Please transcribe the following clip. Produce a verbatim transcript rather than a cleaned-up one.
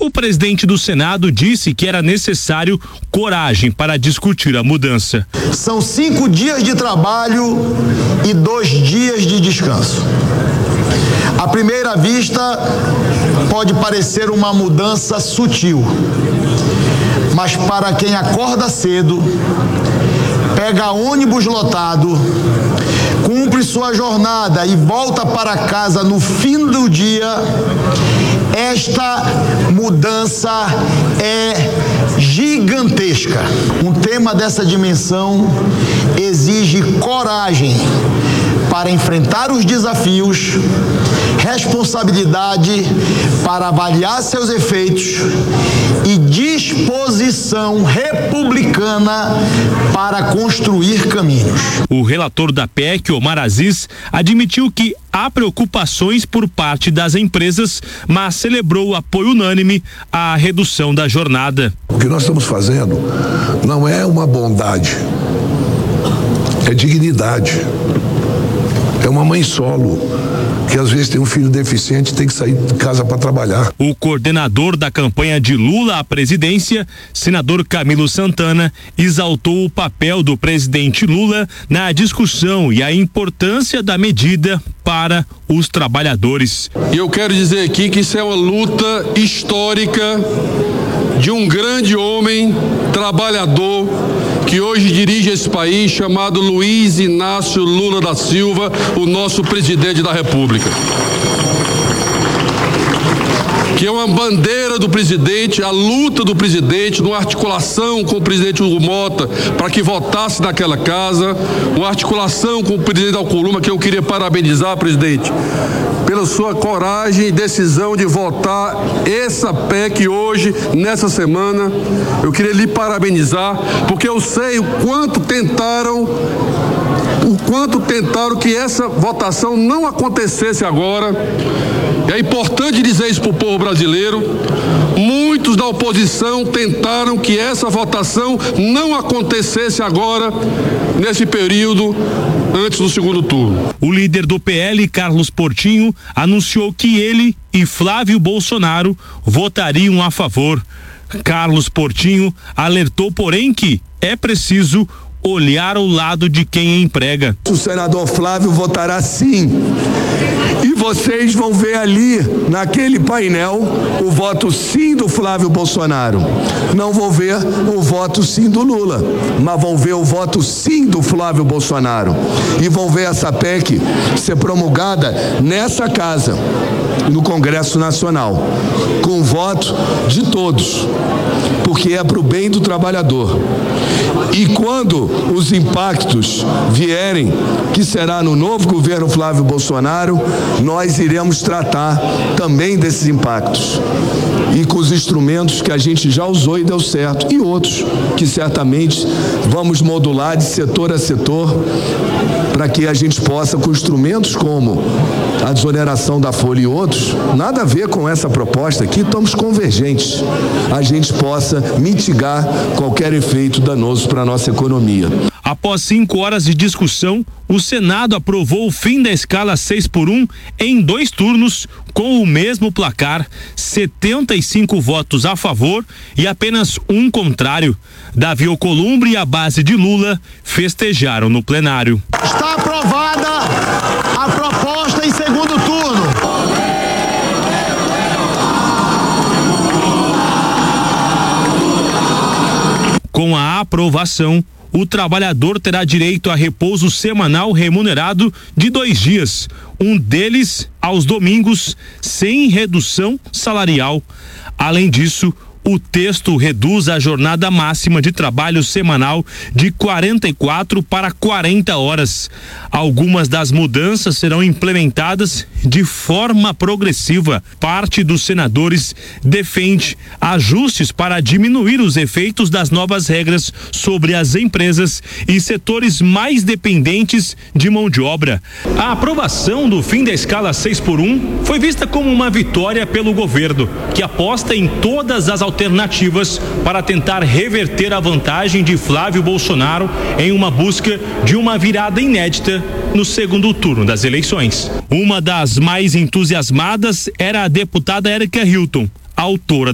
O presidente do Senado disse que era necessário coragem para discutir a mudança. São cinco dias de trabalho e dois dias de descanso. À primeira vista, pode parecer uma mudança sutil, mas para quem acorda cedo, pega ônibus lotado, cumpre sua jornada e volta para casa no fim do dia, esta mudança é gigantesca. Um tema dessa dimensão exige coragem para enfrentar os desafios, responsabilidade para avaliar seus efeitos e disposição republicana para construir caminhos. O relator da P E C, Omar Aziz, admitiu que há preocupações por parte das empresas, mas celebrou o apoio unânime à redução da jornada. O que nós estamos fazendo não é uma bondade, é dignidade. É uma mãe solo, que às vezes tem um filho deficiente e tem que sair de casa para trabalhar. O coordenador da campanha de Lula à presidência, senador Camilo Santana, exaltou o papel do presidente Lula na discussão e a importância da medida para os trabalhadores. E eu quero dizer aqui que isso é uma luta histórica de um grande homem trabalhador que hoje dirige esse país, chamado Luiz Inácio Lula da Silva, o nosso presidente da República. Que é uma bandeira do presidente, a luta do presidente, numa articulação com o presidente Hugo Mota para que votasse naquela casa, uma articulação com o presidente Alcolumbre, que eu queria parabenizar, presidente, pela sua coragem e decisão de votar essa P E C hoje, nessa semana. Eu queria lhe parabenizar, porque eu sei o quanto tentaram, o quanto tentaram que essa votação não acontecesse agora. É importante dizer isso para o povo brasileiro. Muitos da oposição tentaram que essa votação não acontecesse agora, nesse período, antes do segundo turno. O líder do P L, Carlos Portinho, anunciou que ele e Flávio Bolsonaro votariam a favor. Carlos Portinho alertou, porém, que é preciso olhar ao lado de quem emprega. O senador Flávio votará sim. E vocês vão ver ali, naquele painel, o voto sim do Flávio Bolsonaro. Não vão ver o voto sim do Lula, mas vão ver o voto sim do Flávio Bolsonaro. E vão ver essa P E C ser promulgada nessa casa, no Congresso Nacional, com o voto de todos, porque é para o bem do trabalhador. E quando os impactos vierem, que será no novo governo Flávio Bolsonaro, nós iremos tratar também desses impactos. E com os instrumentos que a gente já usou e deu certo, e outros que certamente vamos modular de setor a setor, para que a gente possa, com instrumentos como a desoneração da folha e outros, nada a ver com essa proposta aqui, estamos convergentes, a gente possa mitigar qualquer efeito danoso para a nossa economia. Após cinco horas de discussão, o Senado aprovou o fim da escala seis por um em dois turnos, com o mesmo placar, setenta e cinco votos a favor e apenas um contrário. Davi Alcolumbre e a base de Lula festejaram no plenário. Está aprovada a proposta em segundo turno. Com a aprovação, o trabalhador terá direito a repouso semanal remunerado de dois dias, um deles aos domingos, sem redução salarial. Além disso, o texto reduz a jornada máxima de trabalho semanal de quarenta e quatro para quarenta horas. Algumas das mudanças serão implementadas de forma progressiva. Parte dos senadores defende ajustes para diminuir os efeitos das novas regras sobre as empresas e setores mais dependentes de mão de obra. A aprovação do fim da escala seis por um foi vista como uma vitória pelo governo, que aposta em todas as alternativas para tentar reverter a vantagem de Flávio Bolsonaro em uma busca de uma virada inédita no segundo turno das eleições. Uma das mais entusiasmadas era a deputada Érica Hilton, autora